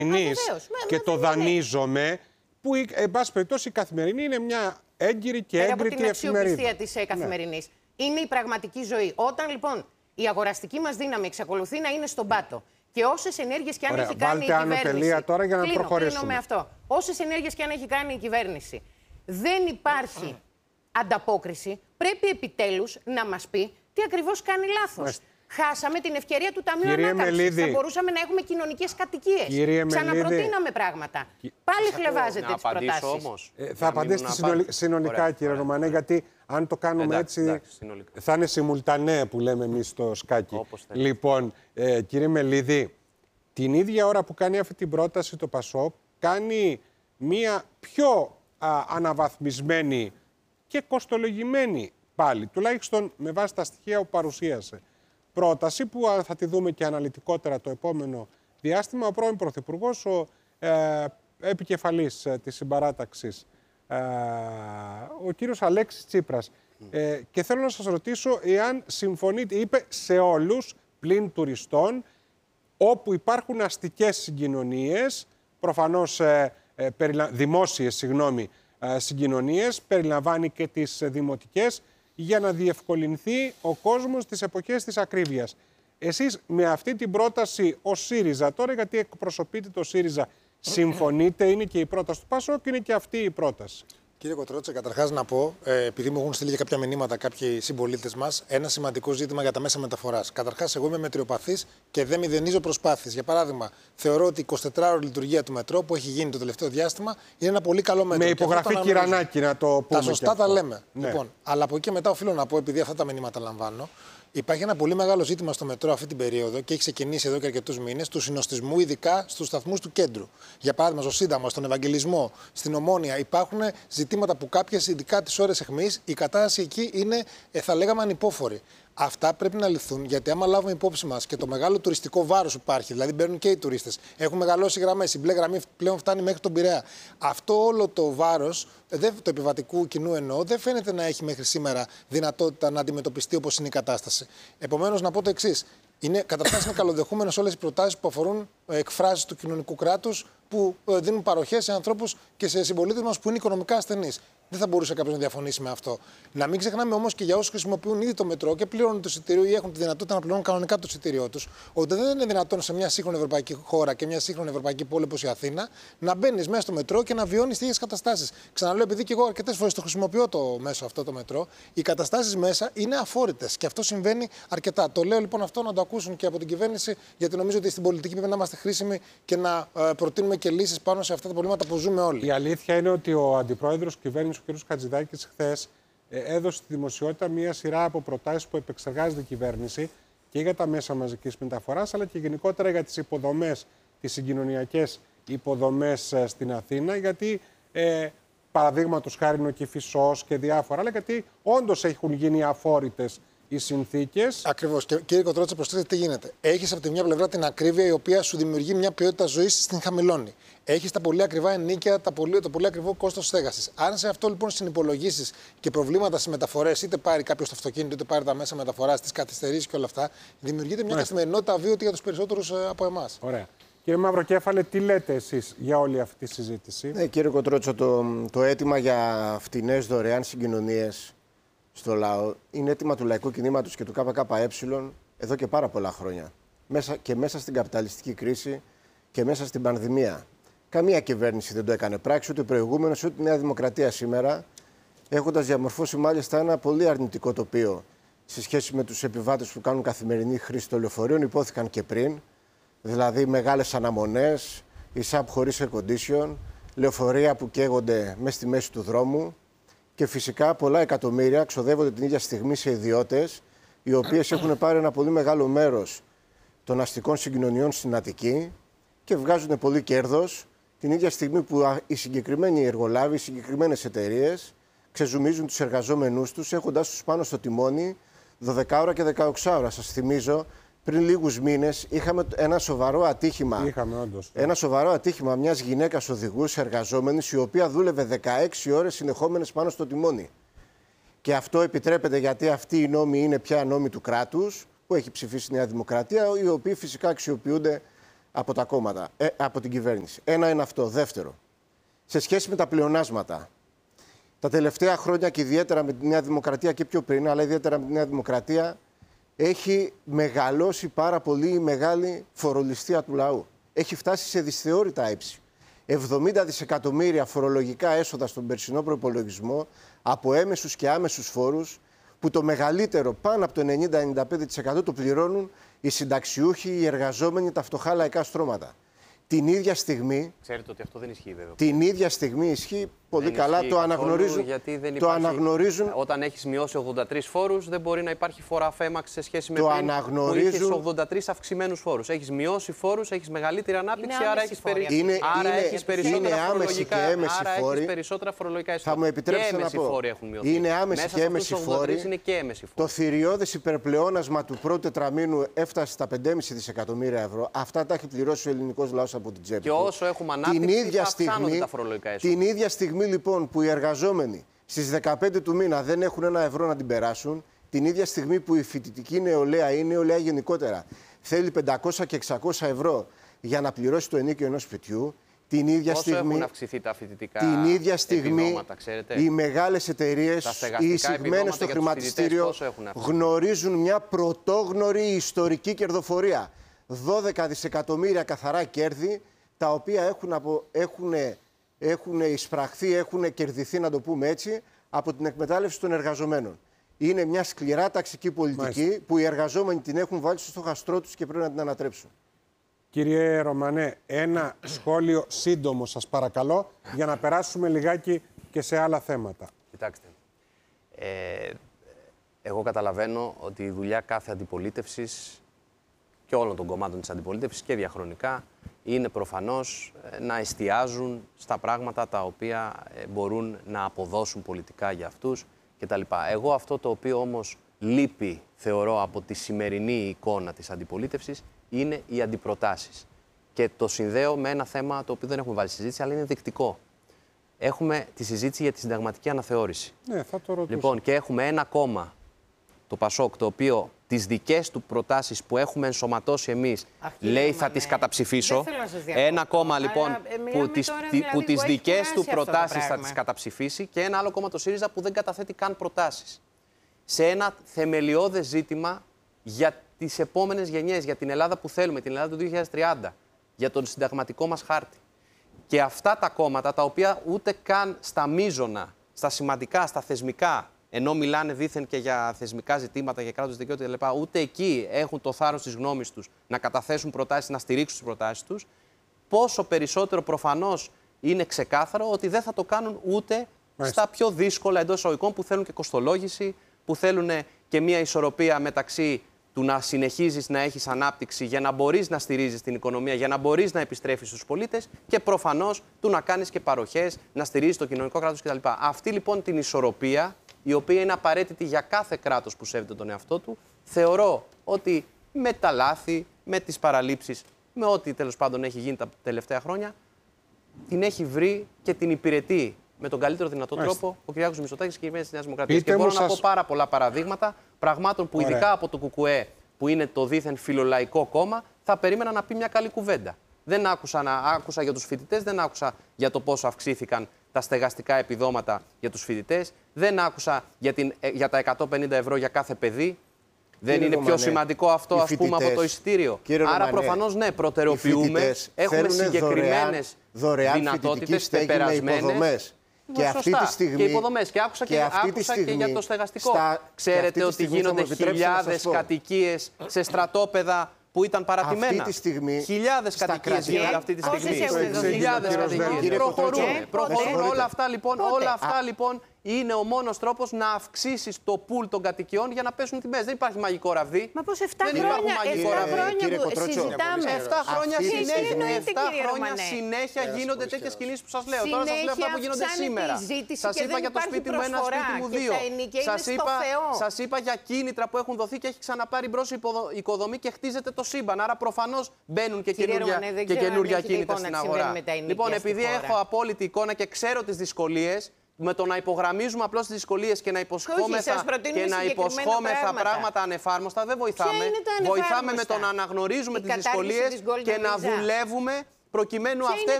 και το δανείζομαι, που εν πάση περιπτώσει η Καθημερινή είναι μια έγκυρη και έγκριτη εφημερίδα. Από την αξιοπιστία της Καθημερινής. Ναι. Είναι η πραγματική ζωή. Όταν λοιπόν η αγοραστική μας δύναμη εξακολουθεί να είναι στον πάτο και όσες ενέργειες και αν έχει κάνει η κυβέρνηση. Τώρα για να προχωρήσουμε. Κλείνω με αυτό. Όσες ενέργειες και αν έχει κάνει η κυβέρνηση, δεν υπάρχει ανταπόκριση, πρέπει επιτέλους να μας πει τι ακριβώς κάνει λάθος. Χάσαμε την ευκαιρία του Ταμείου Ανάκαμψης. Θα μπορούσαμε να έχουμε κοινωνικές κατοικίες. Ξαναπροτείναμε πράγματα. Πάλι χλευάζετε τις προτάσεις. Θα απαντήσετε συνολικά, κύριε Ρωμανέ, γιατί αν το κάνουμε έτσι θα είναι simultané που λέμε εμείς στο σκάκι. Λοιπόν, κύριε Μελίδη, την ίδια ώρα που κάνει αυτή την πρόταση το ΠΑΣΟΚ, κάνει μία πιο αναβαθμισμένη και κοστολογημένη πάλι, τουλάχιστον με βάση τα στοιχεία που παρουσίασε, πρόταση που θα τη δούμε και αναλυτικότερα το επόμενο διάστημα. Ο πρώην Πρωθυπουργός, ο επικεφαλής της συμπαράταξης, ο κύριος Αλέξης Τσίπρας. Και θέλω να σας ρωτήσω εάν συμφωνείτε, είπε σε όλους πλην τουριστών, όπου υπάρχουν αστικές συγκοινωνίες, προφανώς δημόσιες συγκοινωνίες, περιλαμβάνει και τις δημοτικές, για να διευκολυνθεί ο κόσμος στις εποχές της ακρίβειας. Εσείς με αυτή την πρόταση ως ΣΥΡΙΖΑ, τώρα γιατί εκπροσωπείτε το ΣΥΡΙΖΑ, συμφωνείτε, είναι και η πρόταση του ΠΑΣΟΚ και είναι και αυτή η πρόταση? Κύριε Κοτρώτσε, καταρχάς να πω, επειδή μου έχουν στείλει και κάποια μηνύματα κάποιοι συμπολίτες μας, ένα σημαντικό ζήτημα για τα μέσα μεταφοράς. Καταρχάς, εγώ είμαι μετριοπαθής και δεν μηδενίζω προσπάθειες. Για παράδειγμα, θεωρώ ότι η 24ωρη λειτουργία του μετρό που έχει γίνει το τελευταίο διάστημα είναι ένα πολύ καλό μέτρο. Με υπογραφή Κυρανάκη, να το πούμε. Τα σωστά τα λέμε. Ναι. Λοιπόν, αλλά από εκεί και μετά οφείλω να πω, επειδή αυτά τα μηνύματα λαμβάνω, υπάρχει ένα πολύ μεγάλο ζήτημα στο μετρό αυτή την περίοδο και έχει ξεκινήσει εδώ και αρκετούς μήνες του συνοστισμού, ειδικά στους σταθμούς του κέντρου. Για παράδειγμα, στο Σύνταγμα, στον Ευαγγελισμό, στην Ομόνια, υπάρχουν ζητήματα που κάποιες, ειδικά τις ώρες αιχμής, η κατάσταση εκεί είναι, θα λέγαμε, ανυπόφορη. Αυτά πρέπει να λυθούν, γιατί άμα λάβουμε υπόψη μας και το μεγάλο τουριστικό βάρος που υπάρχει, δηλαδή μπαίνουν και οι τουρίστες, έχουν μεγαλώσει γραμμές, η μπλε γραμμή πλέον φτάνει μέχρι τον Πειραιά. Αυτό όλο το βάρος, το επιβατικού κοινού εννοώ, δεν φαίνεται να έχει μέχρι σήμερα δυνατότητα να αντιμετωπιστεί όπως είναι η κατάσταση. Επομένως, να πω το εξής. Καταρχάς, είναι καλοδεχούμενες όλες οι προτάσεις που αφορούν εκφράσεις του κοινωνικού κράτους που δίνουν παροχές σε ανθρώπους και σε συμπολίτες μας που είναι οικονομικά ασθενείς. Δεν θα μπορούσε κάποιος να διαφωνήσει με αυτό. Να μην ξεχνάμε όμως και για όσους χρησιμοποιούν ήδη το μετρό και πληρώνουν το εισιτήριο ή έχουν τη δυνατότητα να πληρώνουν κανονικά το εισιτήριό τους, ότι δεν είναι δυνατόν σε μια σύγχρονη ευρωπαϊκή χώρα και μια σύγχρονη ευρωπαϊκή πόλη όπως η Αθήνα να μπαίνεις μέσα στο μετρό και να βιώνεις τέτοιες καταστάσεις. Ξαναλέω, επειδή και εγώ αρκετές φορές το χρησιμοποιώ το μέσο αυτό το μετρό, οι καταστάσεις μέσα είναι αφόρητες και αυτό συμβαίνει αρκετά. Το λέω λοιπόν αυτό να το ακούσουν και από την κυβέρνηση, γιατί νομίζω ότι στην πολιτική πρέπει να είμαστε χρήσιμοι και να προτείνουμε και λύσεις πάνω σε αυτά τα προβλήματα που ζούμε όλοι. Η αλήθεια είναι ότι ο αντιπρόεδρος κυβέρνησης, ο κ. Χατζηδάκης, χθες έδωσε στη δημοσιότητα μία σειρά από προτάσεις που επεξεργάζεται η κυβέρνηση και για τα μέσα μαζικής μεταφοράς, αλλά και γενικότερα για τις υποδομές, τις συγκοινωνιακές υποδομές στην Αθήνα, γιατί παραδείγματος χάρη ο Κηφισός και διάφορα, αλλά γιατί όντως έχουν γίνει αφόρητες οι συνθήκες. Ακριβώς. Και κύριε Κοτρώτσε, προσθέτε τι γίνεται. Έχεις από τη μια πλευρά την ακρίβεια, η οποία σου δημιουργεί μια ποιότητα ζωής, στην χαμηλώνει. Έχεις τα πολύ ακριβά ενοίκια, το πολύ ακριβό κόστος στέγασης. Αν σε αυτό λοιπόν συνυπολογίσεις και προβλήματα στις μεταφορές, είτε πάρει κάποιος το αυτοκίνητο, είτε πάρει τα μέσα μεταφοράς, τις καθυστερήσεις και όλα αυτά, δημιουργείται μια καθημερινότητα αβίωτη για τους περισσότερους από εμάς. Ωραία. Κύριε Μαυροκέφαλε, τι λέτε εσείς για όλη αυτή τη συζήτηση? Ναι, κύριε Κοτρότσο, το αίτημα για φτηνές δωρεάν συγκοινωνίες στο λαό είναι αίτημα του λαϊκού κινήματος και του ΚΚΕ εδώ και πάρα πολλά χρόνια. Μέσα στην καπιταλιστική κρίση και μέσα στην πανδημία. Καμία κυβέρνηση δεν το έκανε πράξη, ούτε προηγούμενος, ούτε η Νέα Δημοκρατία σήμερα, έχοντας διαμορφώσει μάλιστα ένα πολύ αρνητικό τοπίο σε σχέση με τους επιβάτες που κάνουν καθημερινή χρήση των λεωφορείων, υπόθηκαν και πριν. Δηλαδή μεγάλες αναμονές, η ΣΑΠ χωρίς air condition, λεωφορεία που καίγονται μέσα στη μέση του δρόμου και φυσικά πολλά εκατομμύρια ξοδεύονται την ίδια στιγμή σε ιδιώτες, οι οποίες έχουν πάρει ένα πολύ μεγάλο μέρος των αστικών συγκοινωνιών στην Αττική και βγάζουν πολύ κέρδος την ίδια στιγμή που οι συγκεκριμένοι εργολάβοι, οι συγκεκριμένες εταιρείες ξεζουμίζουν τους εργαζόμενούς τους έχοντας τους πάνω στο τιμόνι 12 ώρα και 16 ώρα. Σας θυμίζω, πριν λίγους μήνες είχαμε ένα σοβαρό ατύχημα. Ένα σοβαρό ατύχημα μιας γυναίκας οδηγούς εργαζόμενης, η οποία δούλευε 16 ώρες συνεχόμενες πάνω στο τιμόνι. Και αυτό επιτρέπεται γιατί αυτοί οι νόμοι είναι πια νόμοι του κράτους, που έχει ψηφίσει η Νέα Δημοκρατία, οι οποίοι φυσικά αξιοποιούνται από τα κόμματα, από την κυβέρνηση. Ένα είναι αυτό. Δεύτερο, σε σχέση με τα πλεονάσματα. Τα τελευταία χρόνια και ιδιαίτερα με τη Νέα Δημοκρατία και πιο πριν, αλλά ιδιαίτερα με τη Νέα Δημοκρατία, έχει μεγαλώσει πάρα πολύ η μεγάλη φορολιστία του λαού. Έχει φτάσει σε δυσθεώρητα ύψη. 70 δισεκατομμύρια φορολογικά έσοδα στον περσινό προϋπολογισμό από έμεσους και άμεσους φόρους, που το μεγαλύτερο, πάνω από το 90-95% το πληρώνουν οι συνταξιούχοι, οι εργαζόμενοι, τα φτωχά λαϊκά στρώματα. Την ίδια στιγμή. Ξέρετε ότι αυτό δεν ισχύει, βέβαια. Την ίδια στιγμή ισχύει πολύ δεν καλά. Το αναγνωρίζουν. Γιατί δεν το αναγνωρίζουν. Όταν έχεις μειώσει 83 φόρους, δεν μπορεί να υπάρχει φορά αφέμαξη σε σχέση με το πριν αναγνωρίζουν. Που είχες 83 αυξημένους φόρους. Έχεις μειώσει φόρους, έχεις μεγαλύτερη ανάπτυξη, άρα έχεις περισσότερα φορολογικά. Άρα έχεις περισσότερα φορολογικά έσοδα. Θα μου επιτρέψετε να πω. Είναι άμεση και έμεση φόροι. Το θηριώδες υπερπλεόνασμα του πρώτου τετραμήνου έφτασε στα 5,5 δισεκατομμύρια ευρώ. Αυτά τα έχει πληρώσει ο ελληνικός λαός από την τσέπη. Και όσο έχουμε ανάπτυξη, θα αυξάνονται τα φορολογικά έσοδα. Την ίδια στιγμή λοιπόν που οι εργαζόμενοι στις 15 του μήνα δεν έχουν ένα ευρώ να την περάσουν, την ίδια στιγμή που η φοιτητική νεολαία ή η νεολαία γενικότερα θέλει 500 και 600 ευρώ για να πληρώσει το ενοίκιο ενός σπιτιού, την ίδια στιγμή, έχουν αυξηθεί τα φοιτητικά επιδόματα, οι μεγάλες εταιρείες, οι εισηγμένες στο χρηματιστήριο γνωρίζουν μια πρωτόγνωρη ιστορική κερδοφορία. 12 δισεκατομμύρια καθαρά κέρδη, τα οποία έχουν εισπραχθεί, έχουν κερδιθεί, να το πούμε έτσι, από την εκμετάλλευση των εργαζομένων. Είναι μια σκληρά ταξική πολιτική που οι εργαζόμενοι την έχουν βάλει στο στόχαστρό τους και πρέπει να την ανατρέψουν. Κύριε Ρωμανέ, ένα σχόλιο σύντομο σας παρακαλώ, για να περάσουμε λιγάκι και σε άλλα θέματα. Κοιτάξτε, εγώ καταλαβαίνω ότι η δουλειά κάθε αντιπολίτευσης και όλων των κομμάτων της αντιπολίτευσης και διαχρονικά είναι προφανώς να εστιάζουν στα πράγματα τα οποία μπορούν να αποδώσουν πολιτικά για αυτούς κτλ. Εγώ αυτό το οποίο όμως λείπει, θεωρώ, από τη σημερινή εικόνα της αντιπολίτευσης είναι οι αντιπροτάσεις. Και το συνδέω με ένα θέμα το οποίο δεν έχουμε βάλει στη συζήτηση, αλλά είναι δεικτικό. Έχουμε τη συζήτηση για τη συνταγματική αναθεώρηση. Ναι, θα το ρωτήσω. Λοιπόν, και έχουμε ένα κόμμα, το Πασόκ, το οποίο τις δικές του προτάσεις που έχουμε ενσωματώσει εμείς, λέει θα τις καταψηφίσω. Ένα κόμμα λοιπόν που τις δικές του προτάσεις θα τις καταψηφίσει και ένα άλλο κόμμα, το ΣΥΡΙΖΑ, που δεν καταθέτει καν προτάσεις. Σε ένα θεμελιώδες ζήτημα για τις επόμενες γενιές, για την Ελλάδα που θέλουμε, την Ελλάδα του 2030, για τον συνταγματικό μας χάρτη. Και αυτά τα κόμματα, τα οποία ούτε καν στα μείζωνα, στα σημαντικά, στα θεσμικά, ενώ μιλάνε δήθεν και για θεσμικά ζητήματα, για κράτος δικαίου κτλ., ούτε εκεί έχουν το θάρρος της γνώμης τους να καταθέσουν προτάσεις, να στηρίξουν τις προτάσεις τους, πόσο περισσότερο προφανώς είναι ξεκάθαρο ότι δεν θα το κάνουν ούτε στα πιο δύσκολα εντός εισαγωγικών που θέλουν και κοστολόγηση, που θέλουν και μια ισορροπία μεταξύ του να συνεχίζεις να έχεις ανάπτυξη για να μπορείς να στηρίζεις την οικονομία, για να μπορείς να επιστρέφεις στους πολίτες και προφανώς του να κάνεις και παροχές, να στηρίζεις το κοινωνικό κράτος κτλ. Αυτή λοιπόν την ισορροπία, η οποία είναι απαραίτητη για κάθε κράτος που σέβεται τον εαυτό του, θεωρώ ότι με τα λάθη, με τις παραλήψεις, με ό,τι τέλος πάντων έχει γίνει τα τελευταία χρόνια, την έχει βρει και την υπηρετεί με τον καλύτερο δυνατό τρόπο ο Κυριάκος Μητσοτάκης και η κυβέρνηση της Νέας Δημοκρατίας. Και μπορώ να πω πάρα πολλά παραδείγματα πραγμάτων που ειδικά από το ΚΚΕ, που είναι το δήθεν φιλολαϊκό κόμμα, θα περίμενα να πει μια καλή κουβέντα. Δεν άκουσα για τους φοιτητές, δεν άκουσα για το πόσο αυξήθηκαν τα στεγαστικά επιδόματα για τους φοιτητές, δεν άκουσα για τα 150 ευρώ για κάθε παιδί. Δεν είναι πιο σημαντικό αυτό, ας πούμε, από το εισιτήριο? Άρα προφανώς ναι, προτεραιοποιούμε, έχουμε συγκεκριμένες δυνατότητες πεπερασμένες. Και αυτή τη στιγμή. Και υποδομές. Και άκουσα και για το στεγαστικό. Ξέρετε ότι γίνονται χιλιάδες κατοικίες σε στρατόπεδα που ήταν παρατημένα. Χιλιάδες κατοικίες γίνονται αυτή τη στιγμή. Χιλιάδες κατοικίες. Προχωρούμε. Όλα αυτά λοιπόν είναι ο μόνος τρόπος να αυξήσεις το πουλ των κατοικιών για να πέσουν οι τιμές. Δεν υπάρχει μαγικό ραβδί. Μα πώς 7 χρόνια που συζητάμε. 7 χρόνια συνέχεια γίνονται τέτοιες κινήσεις που σας λέω. Τώρα σας λέω αυτά που γίνονται σήμερα. Σας είπα για το σπίτι μου 1, σπίτι μου 2. Σας είπα για κίνητρα που έχουν δοθεί και έχει ξαναπάρει μπρος η οικοδομή και χτίζεται το σύμπαν. Άρα προφανώς μπαίνουν και καινούργια κίνητρα στην αγορά. Λοιπόν, επειδή έχω απόλυτη εικόνα και ξέρω τις δυσκολίες, με το να υπογραμμίζουμε απλώς τις δυσκολίες και να υποσχόμεθα πράγματα ανεφάρμοστα δεν βοηθάμε. Βοηθάμε με το να αναγνωρίζουμε τις δυσκολίες και να δουλεύουμε προκειμένου αυτές